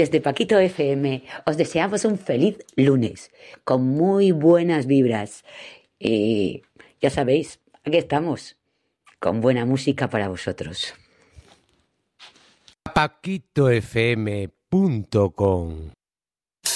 Desde Paquito FM os deseamos un feliz lunes, con muy buenas vibras. Y ya sabéis, aquí estamos, con buena música para vosotros. paquitofm.com